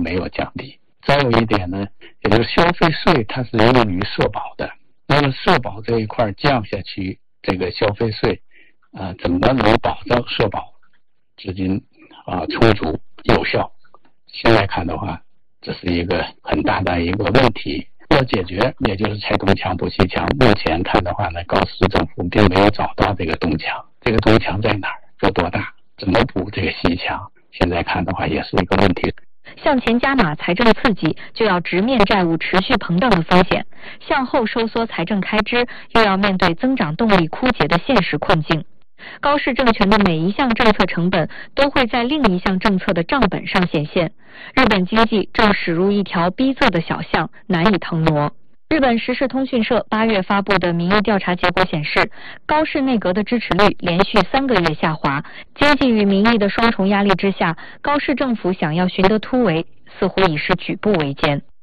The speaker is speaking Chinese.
没有降低。再有一点呢，也就是消费税它是用于社保的，那么社保这一块降下去，这个消费税怎么能保障社保资金充足有效？现在看的话，这是一个很大的一个问题，要解决，也就是拆东墙补西墙。目前看的话呢，高市政府并没有找到这个东墙，这个东墙在哪儿，有多大，怎么补这个西墙？现在看的话也是一个问题。 向前加码财政刺激，就要直面债务持续膨胀的风险；向后收缩财政开支，又要面对增长动力枯竭的现实困境。高市政权的每一项政策成本都会在另一项政策的账本上显现。日本经济正驶入一条逼仄的小巷，难以腾挪。日本时事通讯社8月发布的民意调查结果显示，高市内阁的支持率连续3个月下滑。经济与民意的双重压力之下，高市政府想要寻得突围，似乎已是举步维艰。